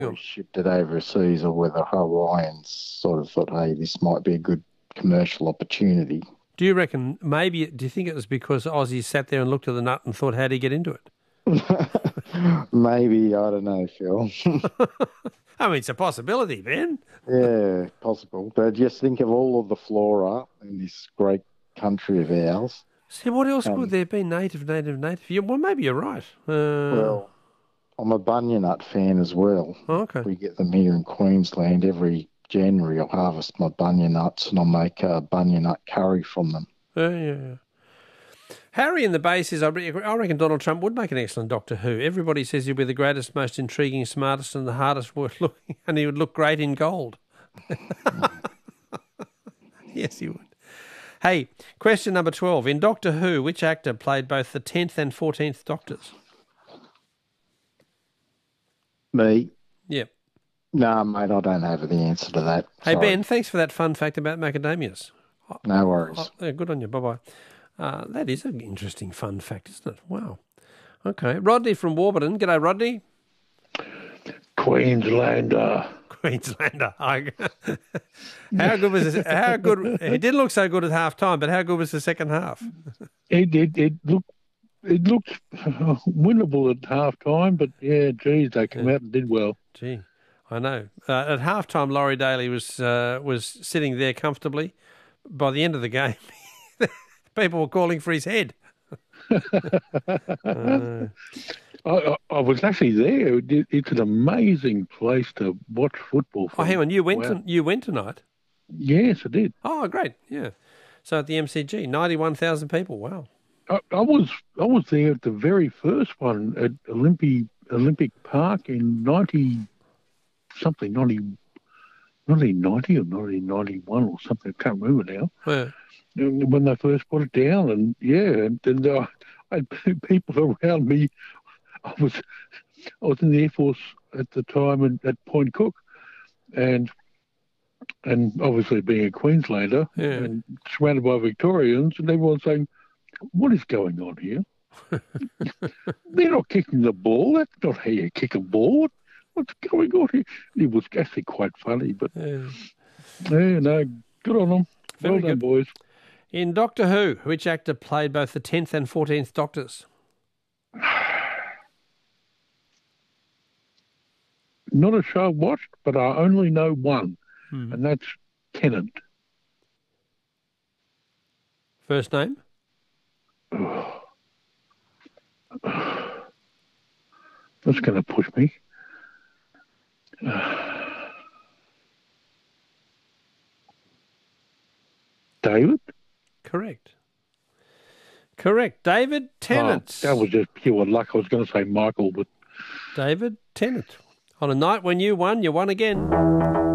Yeah. we shipped it overseas or whether Hawaiians sort of thought, hey, this might be a good commercial opportunity. Do you reckon maybe, do you think it was because Aussies sat there and looked at the nut and thought, how'd he get into it? Maybe, I don't know, Phil. I mean, it's a possibility, Ben. Yeah, possible. But just think of all of the flora in this great country of ours. See, what else could And, there be? Native. Well, maybe you're right. well, I'm a bunya nut fan as well. Okay. We get them here in Queensland every January. I'll harvest my bunya nuts and I'll make a bunya nut curry from them. Yeah. Harry in the base is, I reckon Donald Trump would make an excellent Doctor Who. Everybody says he'll be the greatest, most intriguing, smartest and the hardest work looking, and he would look great in gold. Yes, he would. Hey, question number 12. In Doctor Who, which actor played both the 10th and 14th Doctors? Me? Yep. No, mate, I don't have the answer to that. Hey, Sorry. Ben, thanks for that fun fact about macadamias. No worries. Yeah, good on you. Bye-bye. That is an interesting fun fact, isn't it? Wow. Okay. Rodney from Warburton. G'day, Rodney. Queenslander. Queenslander. How good was this? How good? He didn't look so good at half time, but how good was the second half? It looked winnable at half time, but yeah, geez, they came out and did well. Gee, I know. At half time, Laurie Daly was sitting there comfortably. By the end of the game, people were calling for his head. I was actually there. It's an amazing place to watch football from. Oh, hang on, you went Wow. you went tonight? Yes, I did. Oh, great, yeah. So at the MCG, 91,000 people. Wow. I was there at the very first one at Olympic Park in 90 something, 1990 or 1991 or something. I can't remember now. Yeah. When they first put it down, and yeah, and I had people around me. I was in the Air Force at the time at Point Cook, and obviously being a Queenslander and surrounded by Victorians, and everyone saying, "What is going on here? They're not kicking the ball. That's not how you kick a ball. What's going on here?" It was actually quite funny, but yeah, no, good on them. Very Well done, good. boys. In Doctor Who, which actor played both the 10th and 14th Doctors? Not a show I've watched, but I only know one, and that's Tennant. First name? That's going to push me. David? Correct. David Tennant. Oh, that was just pure luck. I was going to say Michael, but David Tennant. On a night when you won again.